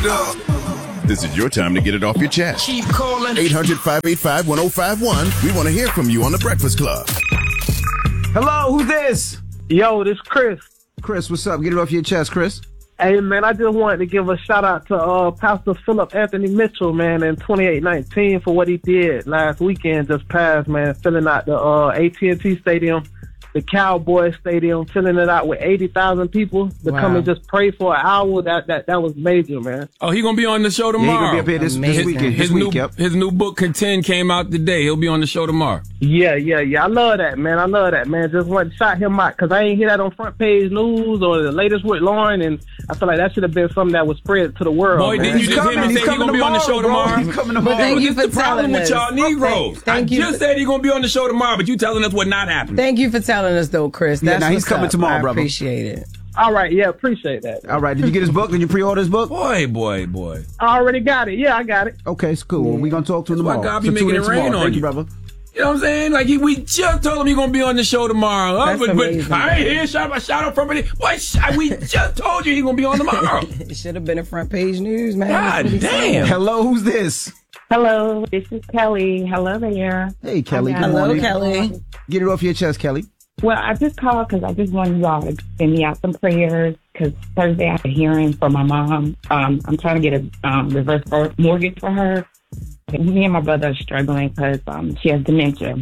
it up. This is your time to get it off your chest. Keep calling. 800-585-1051. We want to hear from you on The Breakfast Club. Hello, who's this? Yo, this Chris. Chris, what's up? Get it off your chest, Chris. Hey, man, I just wanted to give a shout-out to Pastor Philip Anthony Mitchell, man, in 2819 for what he did last weekend just passed, man, filling out the AT&T Stadium, the Cowboys Stadium, filling it out with 80,000 people to come and just pray for an hour. That was major, man. Oh, he going to be on the show tomorrow. Yeah, he going to be up here this weekend. His new book, Contend, came out today. He'll be on the show tomorrow. Yeah. I love that, man. Just went and shot him out because I ain't hear that on front page news or the latest with Lauren, and I feel like that should have been something that was spread to the world. Boy, man. didn't you just hear me say he's going to be on the show tomorrow? He's coming tomorrow. Thank you for the problem telling with us. y'all Negroes. I just said he's going to be on the show tomorrow, but you telling us what not happening. Thank you for telling us, though, Chris. Yeah, now he's coming tomorrow, brother. I appreciate it. All right, yeah, appreciate that. All right, did you get his book? Did you pre-order his book? Boy. I already got it. Yeah, I got it. Okay, it's cool. Well, we're going to talk to him tomorrow. Why God be making it rain on Thank you, brother. You know what I'm saying? Like, we just told him he's going to be on the show tomorrow. That's amazing. But I ain't hear shout out from it. Boy, we just told you he's going to be on tomorrow. It should have been a front page news, man. God damn. Hello, who's this? Hello, this is Kelly. Hello there. Hey, Kelly. Good Hello, morning. Kelly. Get it off your chest, Kelly. Well, I just called because I just wanted y'all to send me out some prayers because Thursday I have a hearing for my mom. I'm trying to get a reverse mortgage for her. Me and my brother are struggling because she has dementia.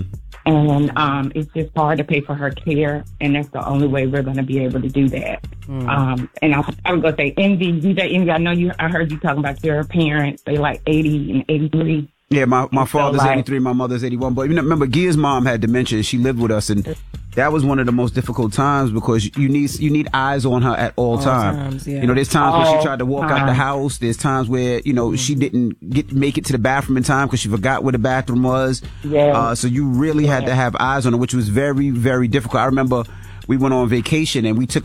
And it's just hard to pay for her care, and that's the only way we're going to be able to do that. And I was going to say, DJ, I heard you talking about your parents. They like 80 and 83. Yeah, my father's 83, my mother's 81. But remember, Gia's mom had dementia. She lived with us, and that was one of the most difficult times because you need eyes on her at all times. Yeah. You know, there's times where she tried to walk out the house. There's times where she didn't make it to the bathroom in time because she forgot where the bathroom was. Yeah. So you really had to have eyes on her, which was very, very difficult. I remember we went on vacation and we went to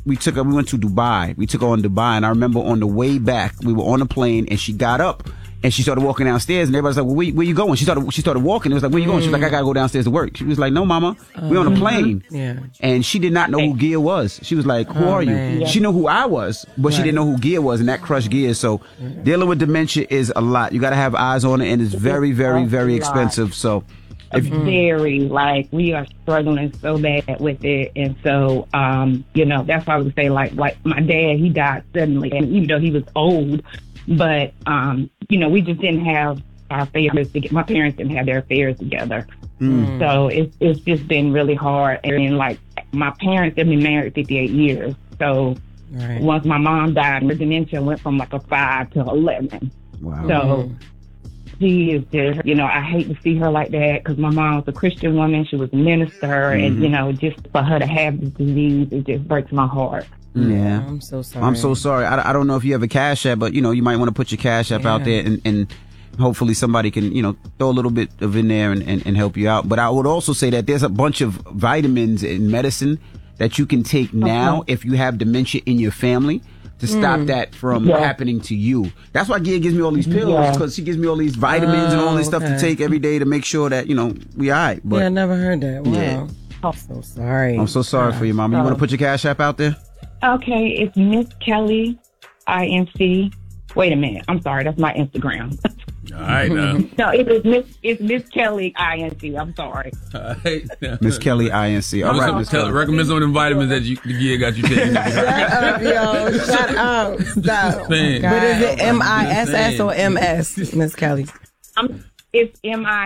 Dubai. We took her on Dubai, and I remember on the way back we were on a plane and she got up. And she started walking downstairs, and everybody's like, well, where you going? She started walking. It was like, where you going? She was like, I got to go downstairs to work. She was like, no, mama, we're on a plane. Yeah. And she did not know who Gia was. She was like, who are you? Man. She knew who I was, but she didn't know who Gia was, and that crushed Gia. So dealing with dementia is a lot. You got to have eyes on it, and it's very, very, very expensive. So we are struggling so bad with it. And so, that's why I would say, like my dad, he died suddenly, and even though he was old, but, we just didn't have our affairs together. My parents didn't have their affairs together. So it's just been really hard. And like my parents have been married 58 years. So once my mom died, her dementia went from like a 5 to 11. Wow. So she is just, I hate to see her like that because my mom was a Christian woman. She was a minister. And, just for her to have this disease, it just breaks my heart. Yeah. I'm so sorry. I'm so sorry. I don't know if you have a Cash App, but, you might want to put your Cash App out there and hopefully somebody can, throw a little bit of in there and help you out. But I would also say that there's a bunch of vitamins and medicine that you can take now if you have dementia in your family to stop that from happening to you. That's why Gia gives me all these pills because she gives me all these vitamins and all this stuff to take every day to make sure that, we all right. But I never heard that. Wow. Yeah. I'm so sorry. I'm so sorry for you, Mama. You want to put your Cash App out there? Okay, it's Miss Kelly, INC. Wait a minute. I'm sorry. That's my Instagram. All right, now. No, it's Miss Kelly, INC. I'm sorry. All right. Miss Kelly, INC. All right, Miss Kelly. Recommend some of them vitamins that the Gia got you taking. Shut up, yo. Shut up. Stop. But is it MISS or MS, Miss Kelly? It's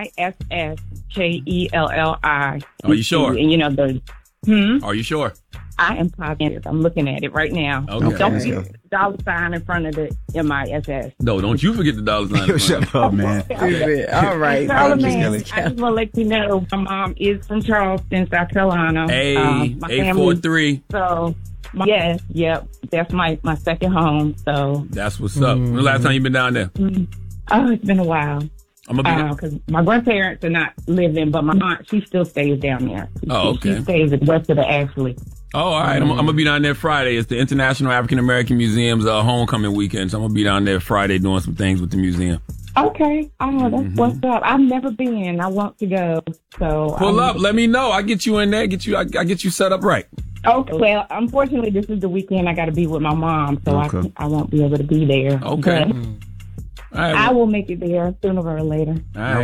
MISSKELLI. Are you sure? And Are you sure? I am positive. I'm looking at it right now. Okay. Don't forget the dollar sign in front of the MISS. No, don't you forget the dollar sign. Shut up, man. All right. I just want to let you know my mom is from Charleston, South Carolina. Hey, my 843. So, that's my second home. So that's what's up. When the last time you been down there? Oh, it's been a while. Because my grandparents are not living, but my aunt, she still stays down there. She stays west of the Ashley. Oh, all right. I'm going to be down there Friday. It's the International African American Museum's homecoming weekend. So I'm going to be down there Friday doing some things with the museum. Okay. Oh, that's what's up. I've never been. I want to go. So pull up. Let me know. I get you in there. I get you set up right. Okay. Well, unfortunately, this is the weekend I got to be with my mom, so I won't be able to be there. Okay. I will make it there sooner or later. All right.